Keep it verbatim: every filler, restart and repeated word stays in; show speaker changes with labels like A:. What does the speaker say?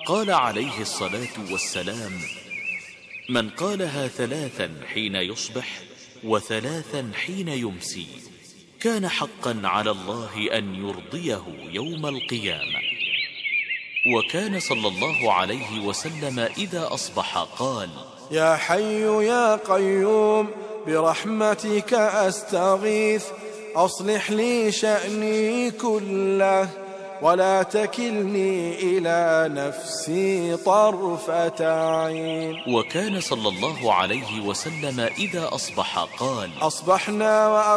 A: قال عليه الصلاة والسلام: من قالها ثلاثا حين يصبح وثلاثا حين يمسي كان حقا على الله أن يرضيه يوم القيامة. وكان صلى الله عليه وسلم إذا أصبح قال:
B: يا حي يا قيوم برحمتك أستغيث، أصلح لي شأني كله ولا تكلني إلى نفسي طرفة عين.
A: وكان صلى الله عليه وسلم إذا أصبح قال:
B: أصبحنا